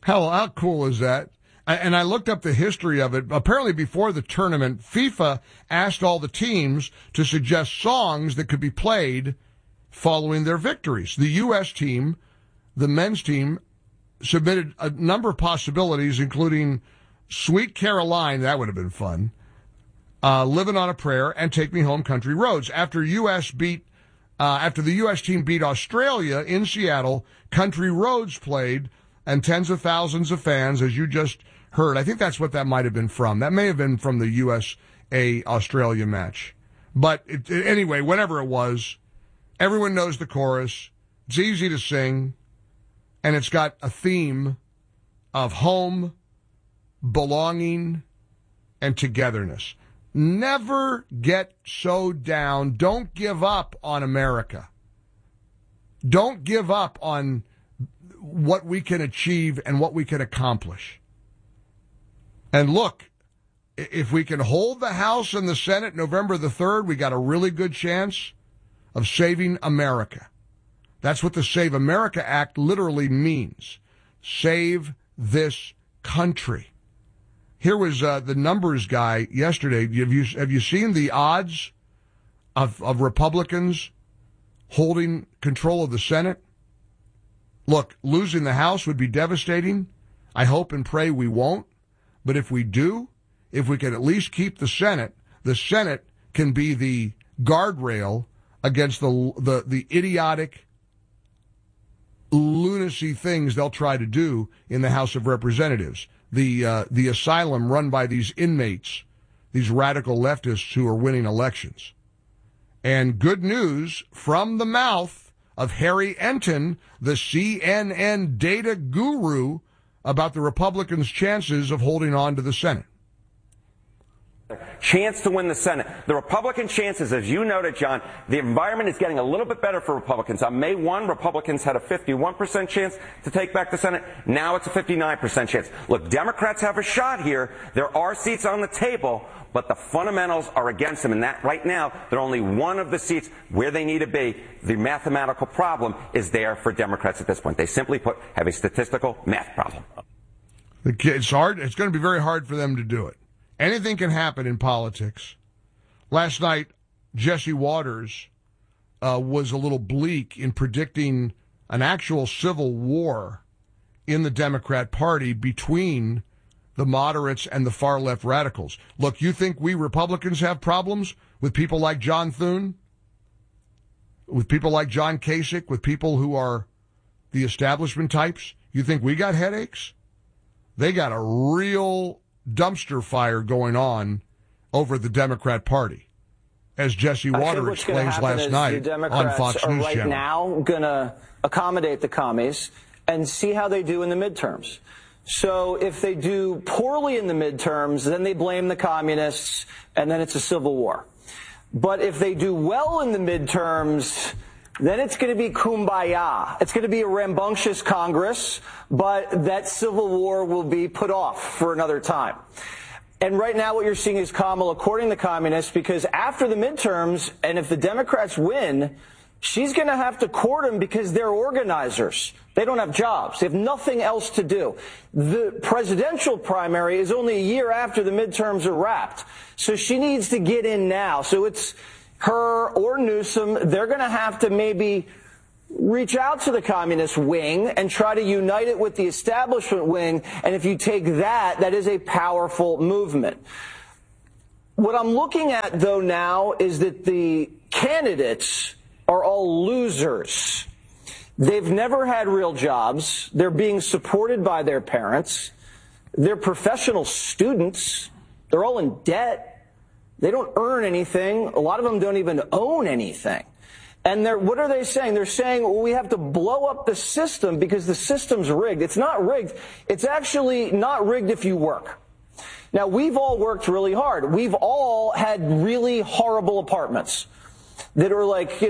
How cool is that? And I looked up the history of it. Apparently before the tournament, FIFA asked all the teams to suggest songs that could be played following their victories. The U.S. team, the men's team, submitted a number of possibilities, including Sweet Caroline, that would have been fun, Living on a Prayer, and Take Me Home Country Roads. After the U.S. team beat Australia in Seattle, Country Roads played, and tens of thousands of fans, as you just heard. I think that's what that might have been from. That may have been from the USA-Australia match. But anyway, whatever it was, everyone knows the chorus. It's easy to sing, and it's got a theme of home, belonging, and togetherness. Never get so down. Don't give up on America. Don't give up on what we can achieve and what we can accomplish. And look, if we can hold the House and the Senate November the 3rd, we got a really good chance of saving America. That's what the Save America Act literally means. Save this country. Here was the numbers guy yesterday. Have you seen the odds of Republicans holding control of the Senate? Look, losing the House would be devastating. I hope and pray we won't. But if we do, if we can at least keep the Senate can be the guardrail against the idiotic lunacy things they'll try to do in the House of Representatives. The asylum run by these inmates, these radical leftists who are winning elections. And good news from the mouth of Harry Enton, the CNN data guru, about the Republicans' chances of holding on to the Senate. Chance to win the Senate. The Republican chances, as you noted, John, the environment is getting a little bit better for Republicans. On May 1, Republicans had a 51% chance to take back the Senate. Now it's a 59% chance. Look, Democrats have a shot here. There are seats on the table, but the fundamentals are against them. And that right now, they're only one of the seats where they need to be. The mathematical problem is there for Democrats at this point. They simply put, have a statistical math problem. It's hard. It's going to be very hard for them to do it. Anything can happen in politics. Last night, Jesse Waters was a little bleak in predicting an actual civil war in the Democrat Party between the moderates and the far-left radicals. Look, you think we Republicans have problems with people like John Thune, with people like John Kasich, with people who are the establishment types? You think we got headaches? They got a real dumpster fire going on over the Democrat Party, as Jesse Water explains last night on Fox News right Channel. Now going to accommodate the commies and see how they do in the midterms. So if they do poorly in the midterms, then they blame the communists, and then it's a civil war. But if they do well in the midterms, then it's going to be kumbaya. It's going to be a rambunctious Congress, but that civil war will be put off for another time. And right now what you're seeing is Kamala courting the communists, because after the midterms, and if the Democrats win, she's going to have to court them because they're organizers. They don't have jobs. They have nothing else to do. The presidential primary is only a year after the midterms are wrapped. So she needs to get in now. So it's her or Newsom. They're going to have to maybe reach out to the communist wing and try to unite it with the establishment wing. And if you take that, that is a powerful movement. What I'm looking at, though, now is that the candidates are all losers. They've never had real jobs. They're being supported by their parents. They're professional students. They're all in debt. They don't earn anything. A lot of them don't even own anything. And what are they saying? They're saying, well, we have to blow up the system because the system's rigged. It's not rigged. It's actually not rigged if you work. Now, we've all worked really hard. We've all had really horrible apartments that are like,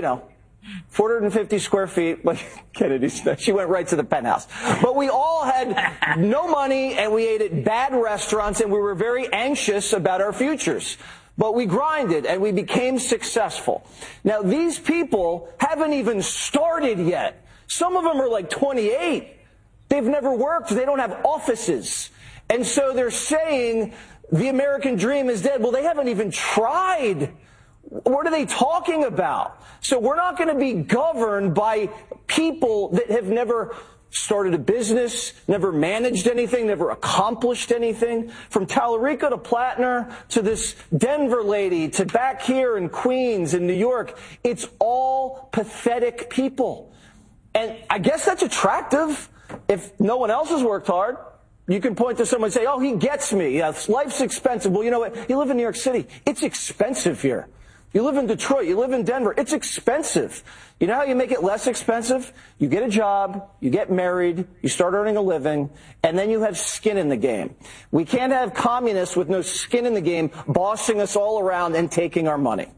450 square feet, like Kennedy said. She went right to the penthouse. But we all had no money, and we ate at bad restaurants, and we were very anxious about our futures. But we grinded, and we became successful. Now, these people haven't even started yet. Some of them are like 28. They've never worked. They don't have offices. And so they're saying the American dream is dead. Well, they haven't even tried. What are they talking about? So we're not going to be governed by people that have never started a business, never managed anything, never accomplished anything. From Tallarico to Plattner to this Denver lady to back here in Queens in New York, it's all pathetic people. And I guess that's attractive if no one else has worked hard. You can point to someone and say, oh, he gets me. Yeah, life's expensive. Well, you know what? You live in New York City. It's expensive here. You live in Detroit. You live in Denver. It's expensive. You know how you make it less expensive? You get a job, you get married, you start earning a living, and then you have skin in the game. We can't have communists with no skin in the game bossing us all around and taking our money.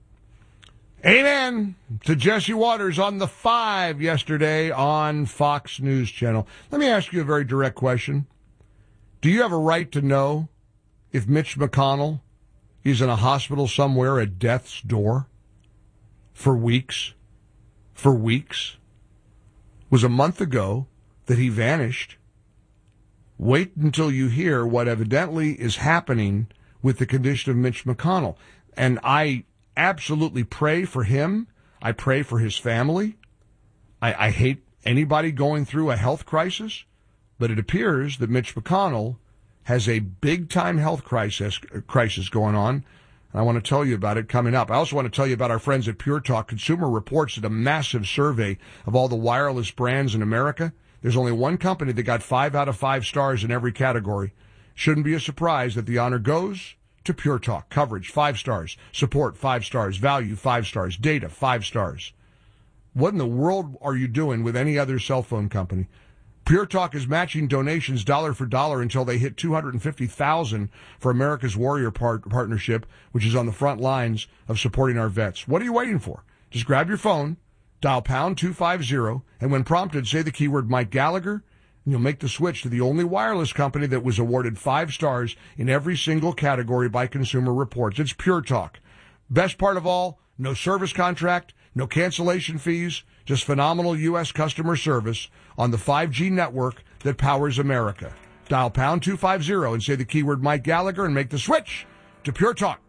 Amen to Jesse Waters on the 5 yesterday on Fox News Channel. Let me ask you a very direct question. Do you have a right to know if Mitch McConnell is in a hospital somewhere at death's door for weeks? For weeks? It was a month ago that he vanished. Wait until you hear what evidently is happening with the condition of Mitch McConnell. And I absolutely pray for him. I pray for his family. I hate anybody going through a health crisis, but it appears that Mitch McConnell has a big-time health crisis going on. I want to tell you about it coming up. I also want to tell you about our friends at Pure Talk. Consumer Reports did a massive survey of all the wireless brands in America. There's only one company that got 5 out of 5 stars in every category. Shouldn't be a surprise that the honor goes to Pure Talk. Coverage, 5 stars. Support, 5 stars. Value, 5 stars. Data, 5 stars. What in the world are you doing with any other cell phone company? Pure Talk is matching donations dollar for dollar until they hit $250,000 for America's Warrior Partnership, which is on the front lines of supporting our vets. What are you waiting for? Just grab your phone, dial pound 250, and when prompted, say the keyword Mike Gallagher, and you'll make the switch to the only wireless company that was awarded 5 stars in every single category by Consumer Reports. It's Pure Talk. Best part of all, no service contract, no cancellation fees, just phenomenal U.S. customer service on the 5G network that powers America. Dial pound 250 and say the keyword Mike Gallagher and make the switch to Pure Talk.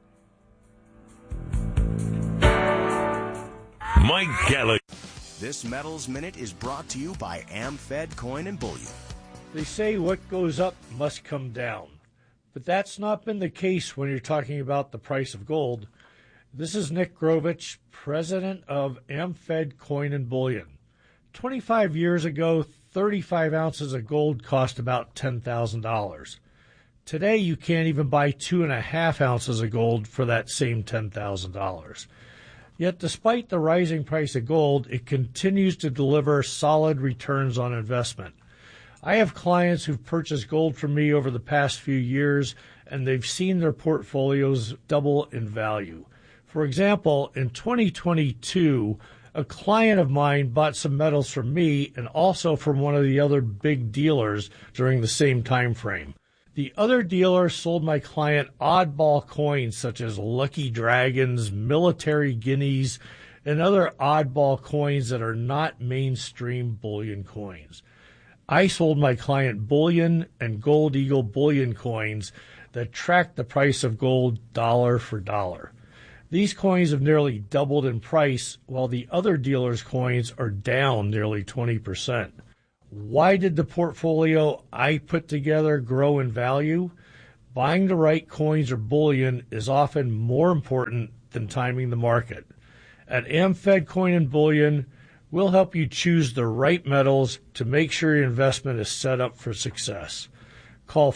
Mike Gallagher. This Metals Minute is brought to you by AmFed Coin and Bullion. They say what goes up must come down, but that's not been the case when you're talking about the price of gold. This is Nick Grovich, president of AmFed Coin and Bullion. 25 years ago, 35 ounces of gold cost about $10,000. Today, you can't even buy 2.5 ounces of gold for that same $10,000. Yet, despite the rising price of gold, it continues to deliver solid returns on investment. I have clients who've purchased gold from me over the past few years, and they've seen their portfolios double in value. For example, in 2022, a client of mine bought some metals from me and also from one of the other big dealers during the same time frame. The other dealer sold my client oddball coins such as Lucky Dragons, military guineas, and other oddball coins that are not mainstream bullion coins. I sold my client bullion and Gold Eagle bullion coins that track the price of gold dollar for dollar. These coins have nearly doubled in price, while the other dealers' coins are down nearly 20%. Why did the portfolio I put together grow in value? Buying the right coins or bullion is often more important than timing the market. At AmFed Coin and Bullion, we'll help you choose the right metals to make sure your investment is set up for success. Call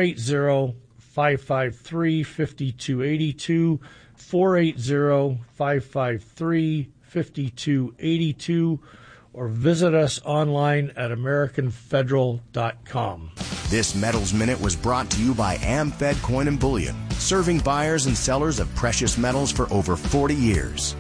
480-553-5282, 480-553-5282, or visit us online at AmericanFederal.com. This Metals Minute was brought to you by AmFed Coin and Bullion, serving buyers and sellers of precious metals for over 40 years.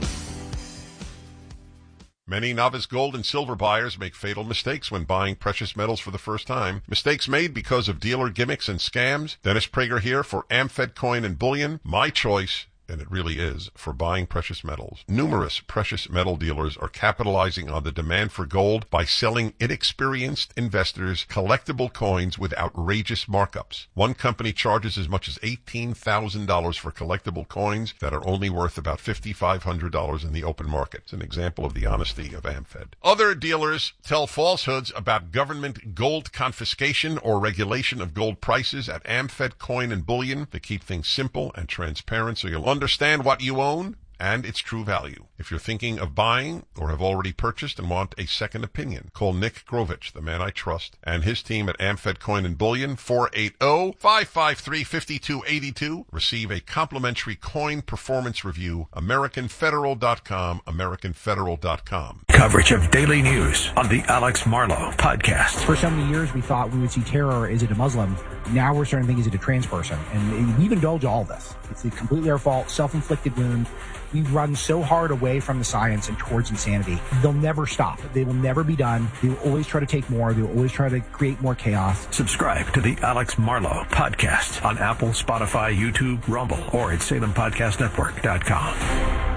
Many novice gold and silver buyers make fatal mistakes when buying precious metals for the first time. Mistakes made because of dealer gimmicks and scams. Dennis Prager here for AmFed Coin and Bullion. My choice and it really is, for buying precious metals. Numerous precious metal dealers are capitalizing on the demand for gold by selling inexperienced investors collectible coins with outrageous markups. One company charges as much as $18,000 for collectible coins that are only worth about $5,500 in the open market. It's an example of the honesty of AmFed. Other dealers tell falsehoods about government gold confiscation or regulation of gold prices at AmFed Coin and Bullion. They keep things simple and transparent so you'll understand what you own and its true value. If you're thinking of buying or have already purchased and want a second opinion, call Nick Grovich, the man I trust, and his team at AmFed Coin and Bullion, 480-553-5282. Receive a complimentary coin performance review, AmericanFederal.com, AmericanFederal.com. Coverage of daily news on the Alex Marlow Podcast. For so many years, we thought we would see terror. Is it a Muslim? Now we're starting to think, is it a trans person? And we've indulged all of this. It's completely our fault, self-inflicted wound. We've run so hard away from the science and towards insanity. They'll never stop. They will never be done. They will always try to take more. They will always try to create more chaos. Subscribe to the Alex Marlow Podcast on Apple, Spotify, YouTube, Rumble, or at SalemPodcastNetwork.com.